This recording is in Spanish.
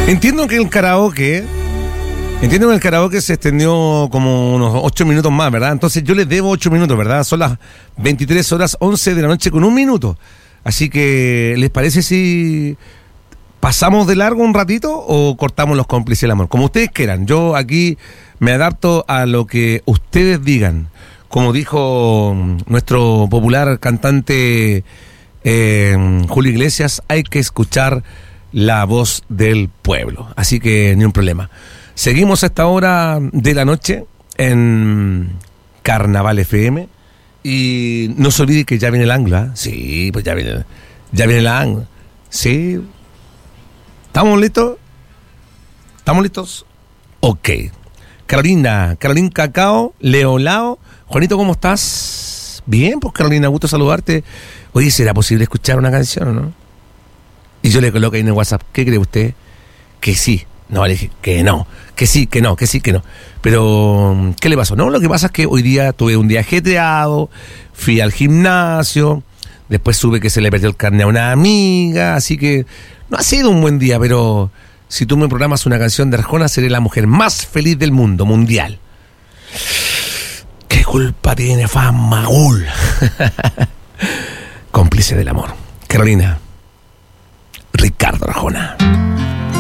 Entiendo que el karaoke se extendió como unos 8 minutos más, ¿verdad? Entonces yo les debo 8 minutos, ¿verdad? Son las 23 horas 11 de la noche con 1 minuto. Así que, ¿les parece si pasamos de largo un ratito o cortamos los cómplices del amor? Como ustedes quieran. Yo aquí me adapto a lo que ustedes digan. Como dijo nuestro popular cantante Julio Iglesias, hay que escuchar la voz del pueblo. Así que ni un problema. Seguimos a esta hora de la noche en Carnaval FM. Y no se olvide que ya viene el anglo, ¿eh? Sí, pues ya viene el anglo. Sí. ¿Estamos listos? ¿Estamos listos? Ok. Carolina Cacao, Leolao. Juanito, ¿cómo estás? Bien, pues Carolina, gusto saludarte. Oye, ¿será posible escuchar una canción o no? Y yo le coloco ahí en el WhatsApp, ¿qué cree usted? Que sí. No, le dije que no, que sí, que no. Pero, ¿qué le pasó? No, lo que pasa es que hoy día tuve un día ajetreado, fui al gimnasio, después supe que se le perdió el carnet a una amiga, así que no ha sido un buen día, pero si tú me programas una canción de Arjona, seré la mujer más feliz del mundo, mundial. ¿Qué culpa tiene Famaul? Cómplice del amor. Carolina, Ricardo Arjona.